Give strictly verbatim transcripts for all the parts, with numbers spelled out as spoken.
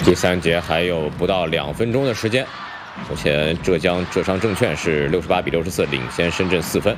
第三节还有不到两分钟的时间，目前浙江浙商证券是六十八比六十四领先深圳四分。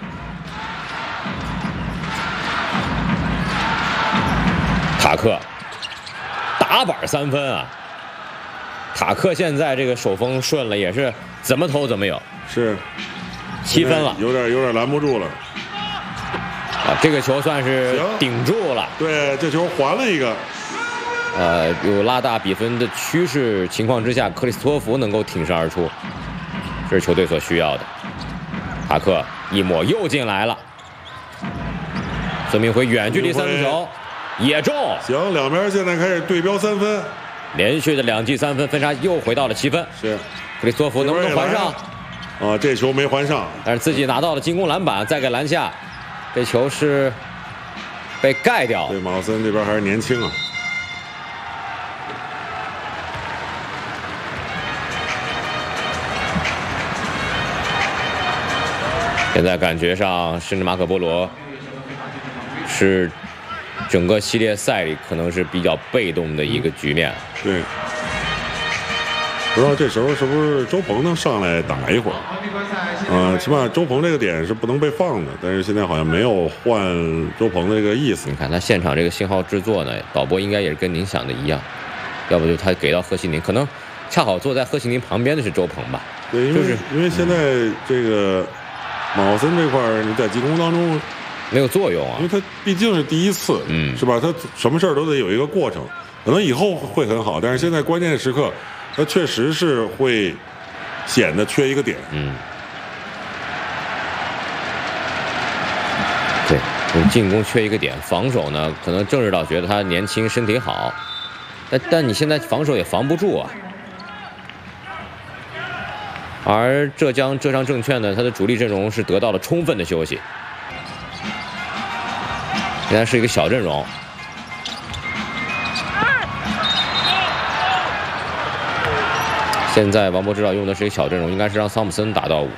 塔克打板三分啊！塔克现在这个手风顺了，也是怎么投怎么有， 是七分了， 有点有点拦不住了。 啊，这个球算是顶住了。 对，这球还了一个。 呃，有拉大比分的趋势情况之下，克里斯托弗能够挺身而出，这是球队所需要的。塔克一抹又进来了，孙明辉远距离三分球也中。 行，两边现在开始对标三分， 连续的两记三分，分差又回到了七分。 是， 克里斯托弗能不能还上？ 啊，这球没还上， 但是自己拿到了进攻篮板，再给篮下，这球是被盖掉。 对，马奥森这边还是年轻啊。 现在感觉上，甚至马可波罗是整个系列赛里可能是比较被动的一个局面。 对，不知道这时候是不是周鹏能上来打一会儿？呃，起码周鹏这个点是不能被放的，但是现在好像没有换周鹏的这个意思。 你看他现场这个信号制作呢，导播应该也是跟您想的一样，要不就他给到贺西宁，可能恰好坐在贺西宁旁边的是周鹏吧？ 对，因为、就是、因为现在这个。马奥森这块儿，你在进攻当中没有作用啊， 因为他毕竟是第一次，嗯，是吧？他什么事儿都得有一个过程，可能以后会很好，但是现在关键时刻，他确实是会显得缺一个点， 嗯，对，进攻缺一个点，防守呢，可能郑指导觉得他年轻，身体好，但但你现在防守也防不住啊。而浙江浙商证券呢，它的主力阵容是得到了充分的休息，现在是一个小阵容。现在王博指导用的是一个小阵容，应该是让桑普森打到五。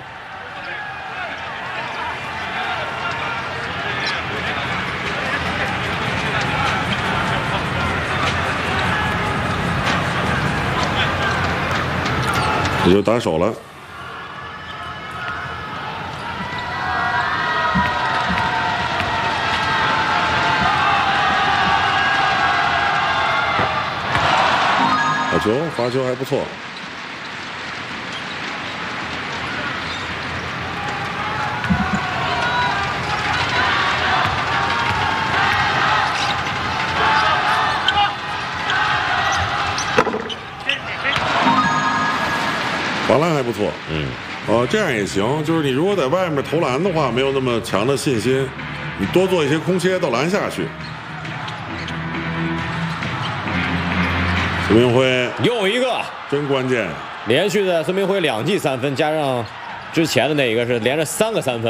也就打手了。好球，罚球还不错。罚篮还不错，嗯，呃，这样也行。就是你如果在外面投篮的话，没有那么强的信心，你多做一些空切到篮下去。孙明辉又一个， 真关键！ 连续的孙明辉两记三分，加上之前的那一个是连着三个三分。